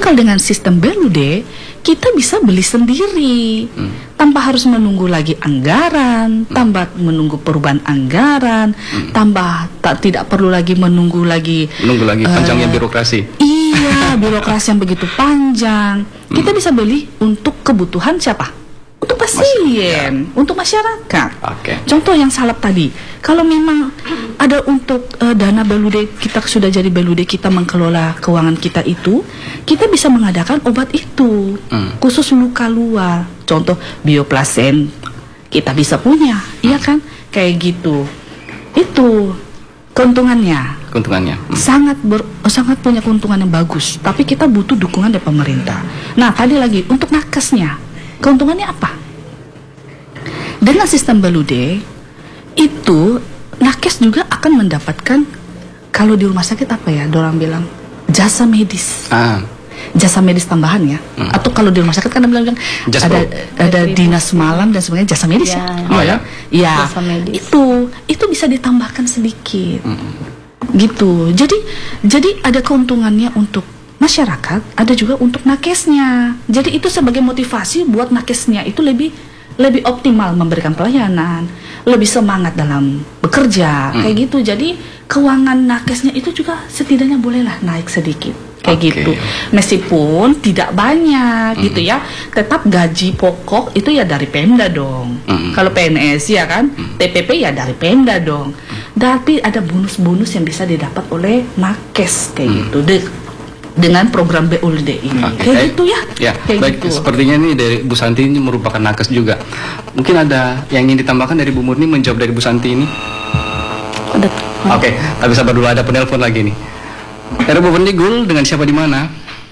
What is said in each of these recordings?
kalau dengan sistem BLUD, kita bisa beli sendiri tanpa harus menunggu lagi anggaran, tanpa menunggu perubahan anggaran, tidak perlu lagi menunggu lagi panjangnya birokrasi. Iya, birokrasi yang begitu panjang. Kita bisa beli untuk kebutuhan siapa? Untuk pasien, untuk masyarakat. Contoh yang salep tadi, kalau memang ada untuk dana BLUD, kita sudah jadi BLUD, kita mengelola keuangan kita itu, kita bisa mengadakan obat itu khusus luka luar. Contoh bioplasen kita bisa punya, iya kan? Kayak gitu. Itu keuntungannya. Sangat punya keuntungan yang bagus. Tapi kita butuh dukungan dari pemerintah. Nah, tadi lagi untuk nakesnya. Keuntungannya apa? Dengan sistem BLUD itu nakes juga akan mendapatkan, kalau di rumah sakit apa ya, dorang bilang jasa medis. Jasa medis tambahan ya. Atau kalau di rumah sakit kan bilang ada dinas malam dan sebagainya, jasa medis ya. Ya. Itu bisa ditambahkan sedikit. Gitu. Jadi ada keuntungannya untuk masyarakat, ada juga untuk nakesnya. Jadi itu sebagai motivasi buat nakesnya itu lebih optimal memberikan pelayanan, lebih semangat dalam bekerja, kayak gitu. Jadi keuangan nakesnya itu juga setidaknya bolehlah naik sedikit, kayak gitu. Meskipun tidak banyak gitu ya, tetap gaji pokok itu ya dari Pemda dong. Kalau PNS ya kan, TPP ya dari Pemda dong. Tapi ada bonus-bonus yang bisa didapat oleh nakes kayak gitu. Dengan program BLUD ini, kayak gitu ya. Kayak baik, gitu. Sepertinya ini dari Bu Santi ini merupakan nakes juga. Mungkin ada yang ingin ditambahkan dari Bu Murni menjawab dari Bu Santi ini? Tapi sabar dulu, ada penelpon lagi nih. Bu Pendigul, dengan siapa di mana?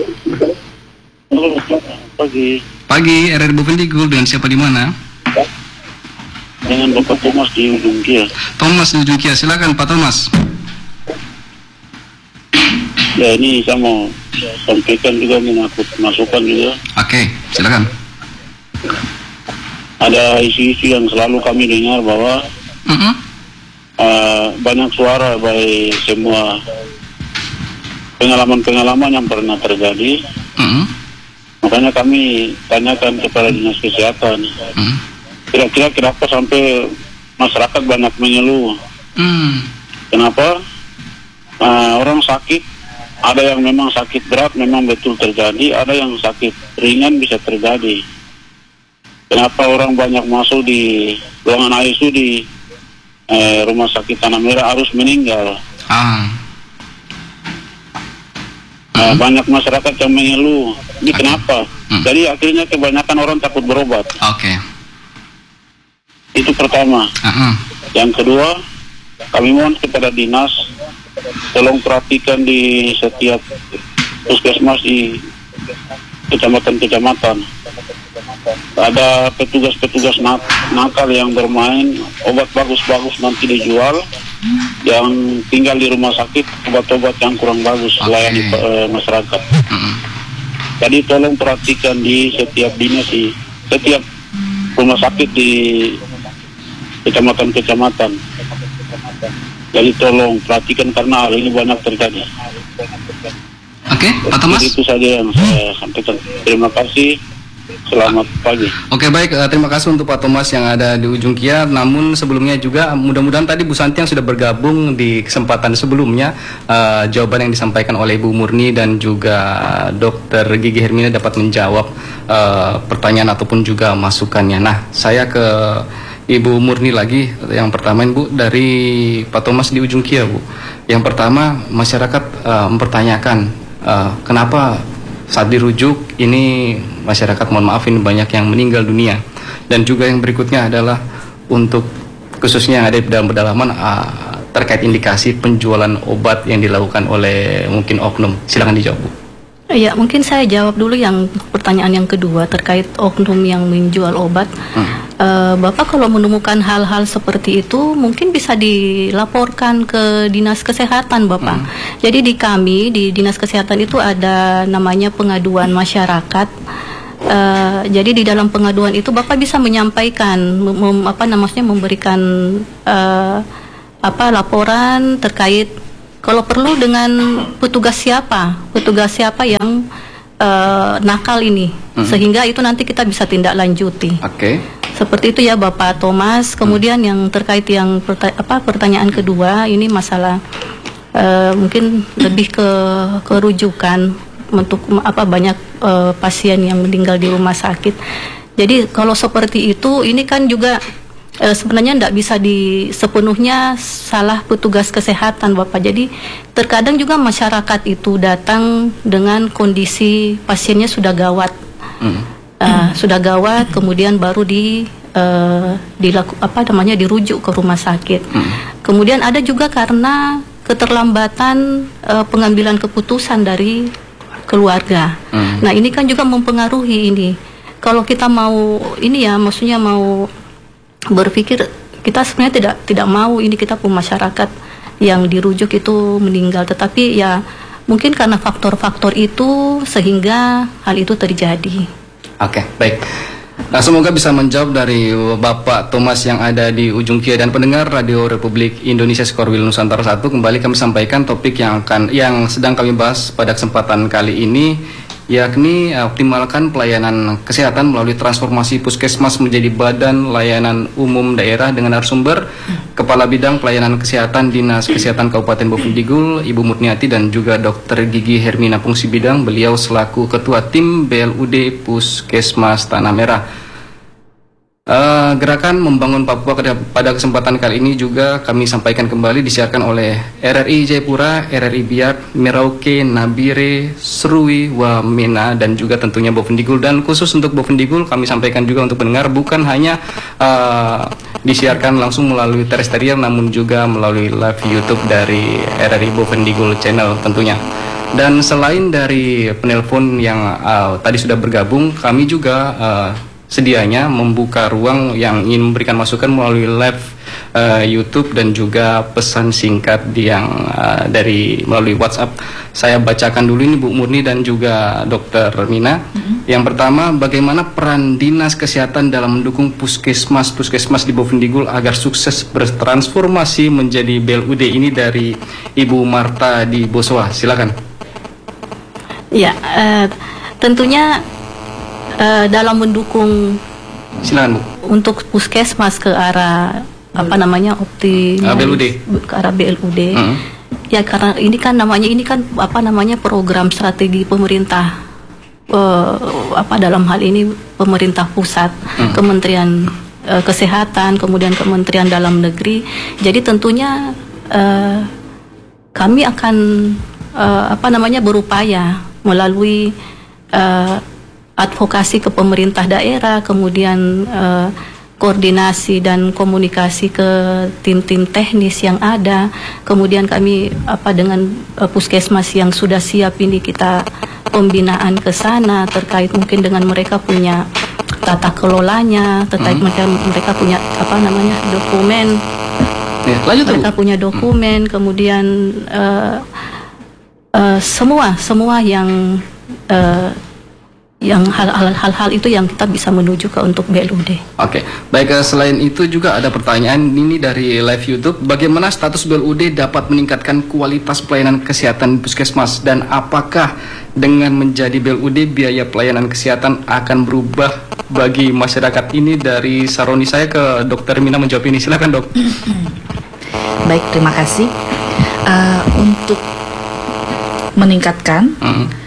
Pagi, RR Bu Pendigul, dengan siapa di mana? Dengan Bapak Thomas di Ujung Kia. Thomas di Ujung Kia, silakan Pak Thomas. Ya, ini saya mau sampaikan juga, masukan juga. Silakan. Ada isu-isu yang selalu kami dengar bahwa banyak suara baik semua pengalaman-pengalaman yang pernah terjadi. Makanya kami tanyakan kepada Dinas Kesehatan, kira-kira kenapa sampai masyarakat banyak mengeluh? Kenapa orang sakit? Ada yang memang sakit berat memang betul terjadi, ada yang sakit ringan bisa terjadi. Kenapa orang banyak masuk di ruangan ICU di rumah sakit Tanah Merah harus meninggal? Banyak masyarakat yang mengeluh. Ini kenapa? Jadi akhirnya kebanyakan orang takut berobat. Itu pertama. Yang kedua, kami mohon kepada dinas, tolong perhatikan di setiap puskesmas di kecamatan-kecamatan. Ada petugas-petugas nakal yang bermain obat bagus-bagus nanti dijual, yang tinggal di rumah sakit obat-obat yang kurang bagus melayani masyarakat. Jadi tolong perhatikan di setiap dinas, di setiap rumah sakit di kecamatan-kecamatan. Jadi tolong perhatikan karena hal ini banyak terjadi. Pak Thomas. Itu saja yang saya sampaikan. Terima kasih. Selamat pagi. Baik, terima kasih untuk Pak Thomas yang ada di Ujung Kia. Namun sebelumnya juga mudah-mudahan tadi Bu Santi yang sudah bergabung di kesempatan sebelumnya, jawaban yang disampaikan oleh Ibu Murni dan juga Dr. Gigi Hermina dapat menjawab pertanyaan ataupun juga masukannya. Nah, saya ke Ibu Murni lagi. Yang pertama Bu, dari Pak Thomas di Ujung Kia Bu. Yang pertama, masyarakat mempertanyakan kenapa saat dirujuk ini masyarakat, mohon maaf, ini banyak yang meninggal dunia. Dan juga yang berikutnya adalah untuk khususnya yang ada di dalam pedalaman terkait indikasi penjualan obat yang dilakukan oleh mungkin oknum. Silakan dijawab Bu. Ya, mungkin saya jawab dulu yang pertanyaan yang kedua terkait oknum yang menjual obat. Bapak kalau menemukan hal-hal seperti itu mungkin bisa dilaporkan ke Dinas Kesehatan, Bapak. Jadi di kami di Dinas Kesehatan itu ada namanya pengaduan masyarakat. Jadi di dalam pengaduan itu Bapak bisa menyampaikan memberikan laporan terkait, kalau perlu dengan petugas siapa yang nakal ini, sehingga itu nanti kita bisa tindak lanjuti. Seperti itu ya Bapak Thomas. Kemudian yang terkait yang pertanyaan kedua, ini masalah mungkin lebih ke rujukan untuk banyak pasien yang meninggal di rumah sakit. Jadi kalau seperti itu, ini kan juga sebenarnya tidak bisa sepenuhnya salah petugas kesehatan Bapak. Jadi terkadang juga masyarakat itu datang dengan kondisi pasiennya sudah gawat, sudah gawat, kemudian baru dirujuk ke rumah sakit. Kemudian ada juga karena keterlambatan pengambilan keputusan dari keluarga. Nah ini kan juga mempengaruhi ini. Kalau kita mau maksudnya mau berpikir, kita sebenarnya tidak mau ini kita pun masyarakat yang dirujuk itu meninggal, tetapi ya mungkin karena faktor-faktor itu sehingga hal itu terjadi. Oke, baik. Nah, semoga bisa menjawab dari Bapak Thomas yang ada di ujung kiri. Dan pendengar Radio Republik Indonesia Skorwil Nusantara 1, kembali kami sampaikan topik yang sedang kami bahas pada kesempatan kali ini, yakni optimalkan pelayanan kesehatan melalui transformasi puskesmas menjadi badan layanan umum daerah, dengan narasumber Kepala Bidang Pelayanan Kesehatan Dinas Kesehatan Kabupaten Bovendigul, Ibu Murniati, dan juga Dr. Gigi Hermina Fungsi Bidang, beliau selaku Ketua Tim BLUD Puskesmas Tanah Merah. Gerakan Membangun Papua pada kesempatan kali ini juga kami sampaikan kembali disiarkan oleh RRI Jayapura, RRI Biak, Merauke, Nabire, Serui, Wamena, dan juga tentunya Bovendigul. Dan khusus untuk Bovendigul kami sampaikan juga untuk pendengar, bukan hanya disiarkan langsung melalui terrestrial, namun juga melalui live YouTube dari RRI Bovendigul Channel tentunya. Dan selain dari penelpon yang tadi sudah bergabung, kami juga sedianya membuka ruang yang ingin memberikan masukan melalui live YouTube dan juga pesan singkat yang melalui WhatsApp. Saya bacakan dulu ini Bu Murni dan juga Dr. Mina. Yang pertama, bagaimana peran Dinas Kesehatan dalam mendukung puskesmas di Bovendigul agar sukses bertransformasi menjadi BLUD, ini dari Ibu Marta di Boswa. Silakan. Ya, tentunya dalam mendukung, silakan Bu, untuk puskesmas ke arah BLUD, ke arah BLUD. Ya, karena ini kan program strategi pemerintah, dalam hal ini pemerintah pusat, Kementerian Kesehatan, kemudian Kementerian Dalam Negeri. Jadi tentunya kami akan berupaya melalui advokasi ke pemerintah daerah, kemudian koordinasi dan komunikasi ke tim-tim teknis yang ada, kemudian kami dengan puskesmas yang sudah siap ini kita pembinaan ke sana terkait mungkin dengan mereka punya tata kelolanya, terkait mereka punya dokumen, mereka punya dokumen, kemudian semua yang hal-hal itu yang kita bisa menuju ke untuk BLUD. Oke, baik. Selain itu juga ada pertanyaan ini dari live YouTube. Bagaimana status BLUD dapat meningkatkan kualitas pelayanan kesehatan puskesmas, dan apakah dengan menjadi BLUD biaya pelayanan kesehatan akan berubah bagi masyarakat? Ini dari Saroni. Saya ke Dr. Mina menjawab ini. Silakan, Dok. Baik, terima kasih. Untuk meningkatkan,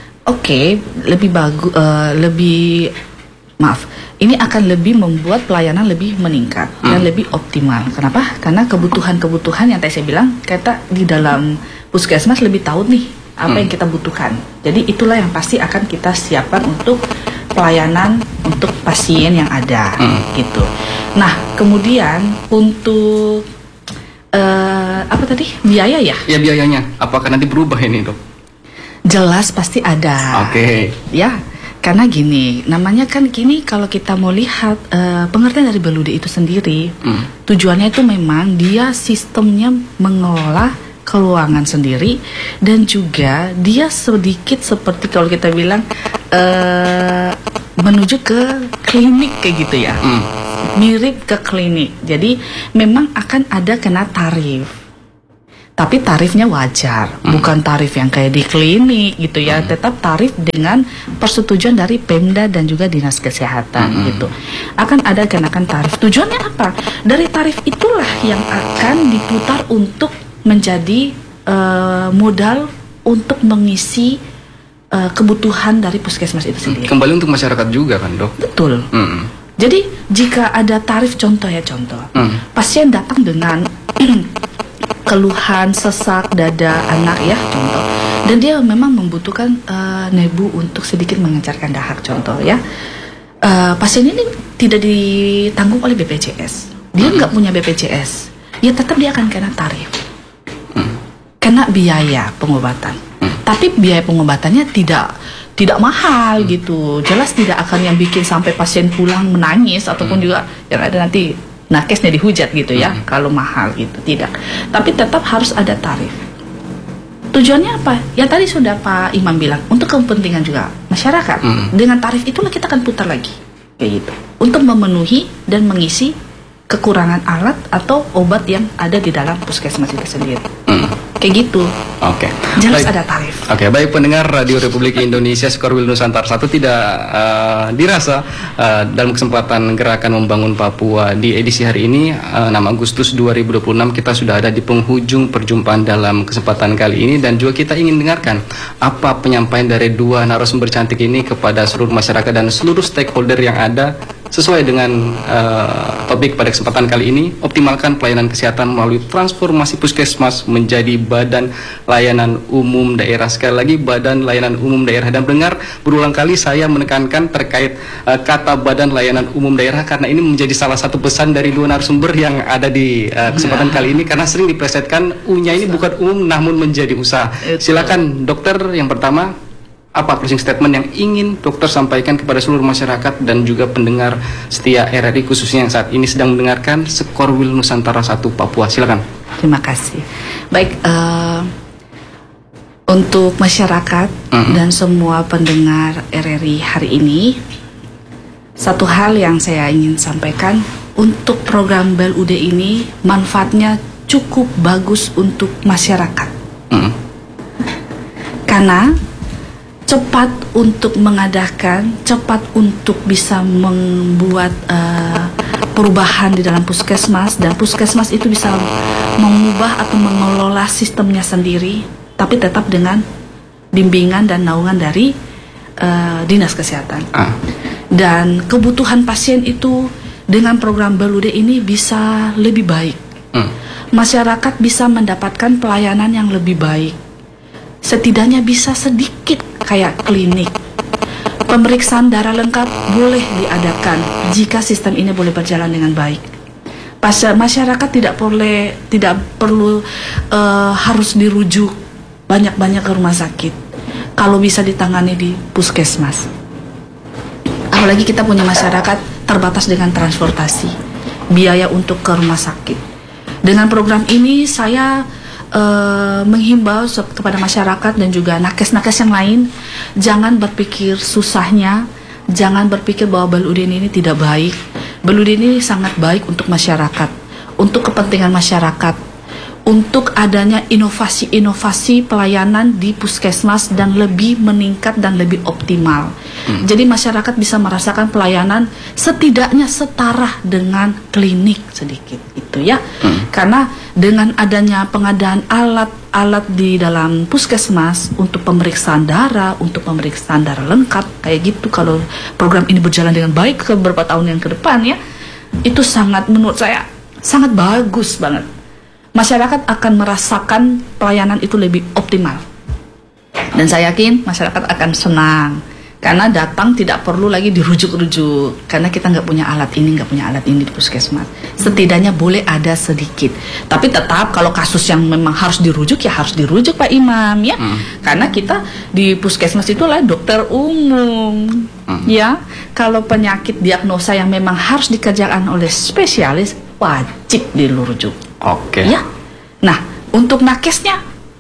ini akan lebih membuat pelayanan lebih meningkat dan lebih optimal. Kenapa? Karena kebutuhan yang tadi saya bilang, kita di dalam puskesmas lebih tahu nih apa yang kita butuhkan. Jadi itulah yang pasti akan kita siapkan untuk pelayanan untuk pasien yang ada, gitu. Nah, kemudian untuk biaya ya? Ya, biayanya. Apakah nanti berubah ini, Dok? Jelas pasti ada. Ya, karena gini, namanya kan gini, kalau kita mau lihat pengertian dari BLUD itu sendiri, tujuannya itu memang dia sistemnya mengelola keuangan sendiri, dan juga dia sedikit seperti kalau kita bilang menuju ke klinik kayak gitu ya, mirip ke klinik. Jadi memang akan ada kena tarif Tapi tarifnya wajar, bukan tarif yang kayak di klinik gitu ya. Tetap tarif dengan persetujuan dari Pemda dan juga Dinas Kesehatan gitu. Akan ada kenakan tarif. Tujuannya apa? Dari tarif itulah yang akan diputar untuk menjadi modal untuk mengisi kebutuhan dari puskesmas itu sendiri. Kembali untuk masyarakat juga kan, Dok? Betul. Jadi jika ada tarif, contoh, pasien datang dengan keluhan sesak dada anak ya, contoh, dan dia memang membutuhkan nebu untuk sedikit mengencarkan dahak, contoh ya. Pasien ini tidak ditanggung oleh BPJS, dia nggak punya BPJS, ya tetap dia akan kena tarif, kena biaya pengobatan. Tapi biaya pengobatannya tidak mahal gitu, jelas tidak akan yang bikin sampai pasien pulang menangis ataupun juga yang ada nanti nakesnya dihujat gitu ya, kalau mahal gitu, tidak. Tapi tetap harus ada tarif. Tujuannya apa? Ya tadi sudah Pak Imam bilang, untuk kepentingan juga masyarakat. Dengan tarif itulah kita akan putar lagi, kayak gitu, untuk memenuhi dan mengisi kekurangan alat atau obat yang ada di dalam puskesmas itu sendiri. Kayak gitu. Oke. Jelas baik. ada tarif. Oke, baik pendengar Radio Republik Indonesia Skorwil Nusantara 1, tidak dirasa dalam kesempatan gerakan membangun Papua di edisi hari ini 6 Agustus 2026 kita sudah ada di penghujung perjumpaan dalam kesempatan kali ini, dan juga kita ingin dengarkan apa penyampaian dari dua narasumber cantik ini kepada seluruh masyarakat dan seluruh stakeholder yang ada. Sesuai dengan topik pada kesempatan kali ini, optimalkan pelayanan kesehatan melalui transformasi puskesmas menjadi badan layanan umum daerah. Sekali lagi, badan layanan umum daerah. Dan dengar berulang kali saya menekankan terkait kata badan layanan umum daerah, karena ini menjadi salah satu pesan dari dua narasumber yang ada di kesempatan kali ini, karena sering diplesetkan U-nya ini bukan umum namun menjadi usaha. Silakan dokter, yang pertama, apa closing statement yang ingin dokter sampaikan kepada seluruh masyarakat dan juga pendengar setia RRI, khususnya yang saat ini sedang mendengarkan Skorwil Nusantara 1 Papua? Silakan. Terima kasih. Baik, untuk masyarakat dan semua pendengar RRI hari ini, satu hal yang saya ingin sampaikan, untuk program BEL-UD ini manfaatnya cukup bagus untuk masyarakat. Karena cepat untuk mengadakan, cepat untuk bisa membuat perubahan di dalam puskesmas, dan puskesmas itu bisa mengubah atau mengelola sistemnya sendiri, tapi tetap dengan bimbingan dan naungan dari Dinas Kesehatan. Dan kebutuhan pasien itu dengan program BEL-UD ini bisa lebih baik. Masyarakat bisa mendapatkan pelayanan yang lebih baik. Setidaknya bisa sedikit kayak klinik. Pemeriksaan darah lengkap boleh diadakan jika sistem ini boleh berjalan dengan baik. Masyarakat tidak perlu harus dirujuk banyak-banyak ke rumah sakit. Kalau bisa ditangani di puskesmas. Apalagi kita punya masyarakat terbatas dengan transportasi, biaya untuk ke rumah sakit. Dengan program ini saya menghimbau kepada masyarakat dan juga nakes-nakes yang lain, jangan berpikir susahnya, jangan berpikir bahwa BEL-UD ini tidak baik. BEL-UD ini sangat baik untuk masyarakat, untuk kepentingan masyarakat, untuk adanya inovasi-inovasi pelayanan di puskesmas dan lebih meningkat dan lebih optimal. Jadi masyarakat bisa merasakan pelayanan setidaknya setara dengan klinik sedikit itu ya. Karena dengan adanya pengadaan alat-alat di dalam puskesmas untuk pemeriksaan darah lengkap kayak gitu, kalau program ini berjalan dengan baik ke beberapa tahun yang ke depan ya, itu sangat, menurut saya sangat bagus banget. Masyarakat akan merasakan pelayanan itu lebih optimal, dan saya yakin masyarakat akan senang karena datang tidak perlu lagi dirujuk-rujuk, karena kita nggak punya alat ini di puskesmas. Setidaknya boleh ada sedikit, tapi tetap kalau kasus yang memang harus dirujuk ya harus dirujuk Pak Imam ya, karena kita di puskesmas itulah dokter umum ya. Kalau penyakit diagnosa yang memang harus dikerjakan oleh spesialis wajib dirujuk. Oke. Ya. Nah, untuk nakesnya,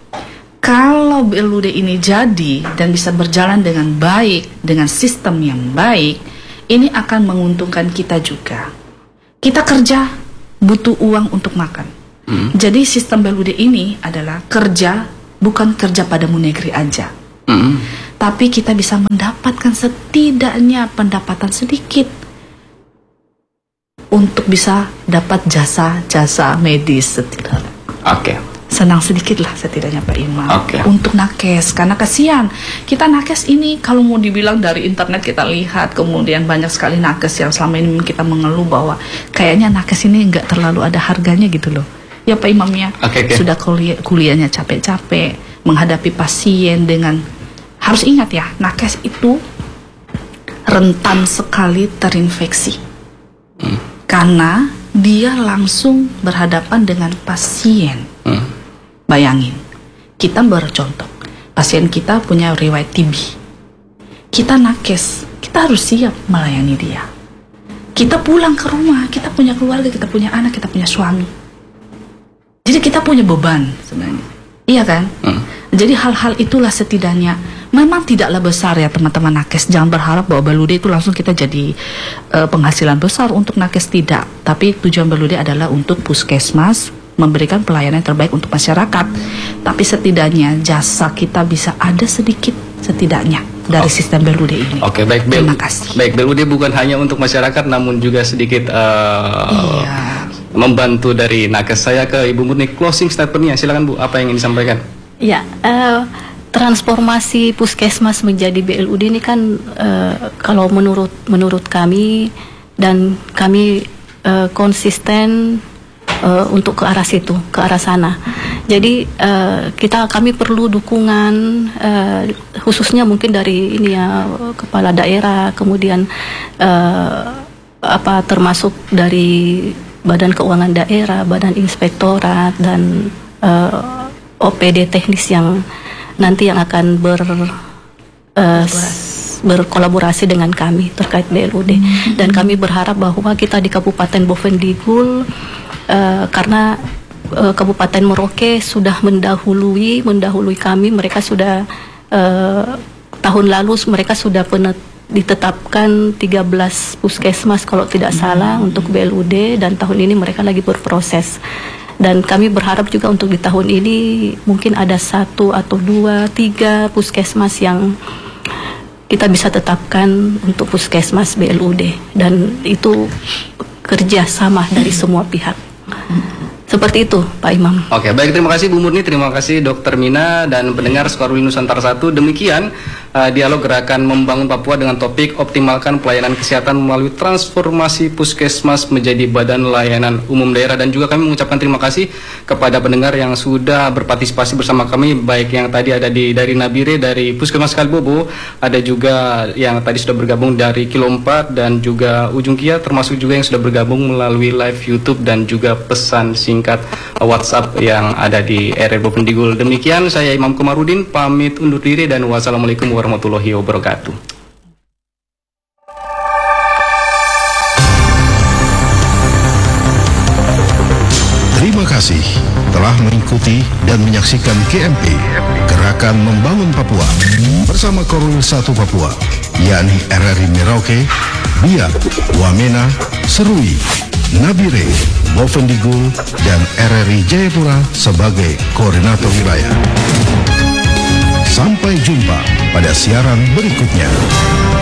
kalau BEL-UD ini jadi dan bisa berjalan dengan baik, dengan sistem yang baik, ini akan menguntungkan kita juga. Kita kerja butuh uang untuk makan. Jadi sistem BLUD ini adalah kerja, bukan kerja pada Munegri aja. Tapi kita bisa mendapatkan setidaknya pendapatan sedikit untuk bisa dapat jasa-jasa medis setidaknya. Senang sedikit lah setidaknya Pak Imam untuk nakes, karena kasihan kita nakes ini kalau mau dibilang dari internet kita lihat, kemudian banyak sekali nakes yang selama ini kita mengeluh bahwa kayaknya nakes ini nggak terlalu ada harganya gitu loh ya Pak Imam ya. Sudah kuliahnya capek-capek menghadapi pasien dengan, harus ingat ya, nakes itu rentan sekali terinfeksi karena dia langsung berhadapan dengan pasien. Bayangin, kita bercontoh, pasien kita punya riwayat TB, kita nakes, kita harus siap melayani dia. Kita pulang ke rumah, kita punya keluarga, kita punya anak, kita punya suami. Jadi kita punya beban sebenarnya, iya kan? Jadi hal-hal itulah setidaknya memang tidaklah besar ya teman-teman nakes. Jangan berharap bahwa BLUD itu langsung kita jadi penghasilan besar untuk nakes, tidak. Tapi tujuan BLUD adalah untuk puskesmas memberikan pelayanan yang terbaik untuk masyarakat. Tapi setidaknya jasa kita bisa ada sedikit setidaknya dari sistem BLUD ini. Baik. Terima kasih. Baik, BLUD bukan hanya untuk masyarakat, namun juga sedikit membantu dari nakes. Saya ke Ibu Murni, closing statementnya, silakan Bu, apa yang ingin disampaikan? Ya, transformasi puskesmas menjadi BLUD ini kan kalau menurut kami dan kami konsisten untuk ke arah situ, ke arah sana. Jadi kami perlu dukungan khususnya mungkin dari ini ya, kepala daerah, kemudian termasuk dari Badan Keuangan Daerah, Badan Inspektorat, dan OPD teknis yang nanti yang akan berkolaborasi dengan kami terkait BLUD. Dan kami berharap bahwa kita di Kabupaten Bovendigul, karena Kabupaten Merauke sudah mendahului kami, mereka sudah tahun lalu mereka sudah ditetapkan 13 puskesmas kalau tidak salah untuk BLUD, dan tahun ini mereka lagi berproses. Dan kami berharap juga untuk di tahun ini mungkin ada 1 atau 2, 3 puskesmas yang kita bisa tetapkan untuk puskesmas BLUD, dan itu kerja sama dari semua pihak. Seperti itu Pak Imam. Baik, terima kasih Bu Murni, terima kasih Dr. Mina dan pendengar Suara Nusantara 1. Demikian dialog gerakan membangun Papua dengan topik optimalkan pelayanan kesehatan melalui transformasi puskesmas menjadi badan layanan umum daerah. Dan juga kami mengucapkan terima kasih kepada pendengar yang sudah berpartisipasi bersama kami, baik yang tadi ada dari Nabire, dari Puskesmas Kalibobo, ada juga yang tadi sudah bergabung dari Kilo 4 dan juga Ujung Kia, termasuk juga yang sudah bergabung melalui live YouTube dan juga pesan singkat WhatsApp yang ada di RRI Bovendigul. Demikian saya Imam Komarudin pamit undur diri dan wassalamualaikum warahmatullahi wabarakatuh. Terima kasih telah mengikuti dan menyaksikan GMP, Gerakan Membangun Papua, bersama Korwil 1 Papua, yakni RRI Merauke, Biak, Wamena, Serui, Nabire, Bovendigul, dan RRI Jayapura sebagai koordinator wilayah. Sampai jumpa pada siaran berikutnya.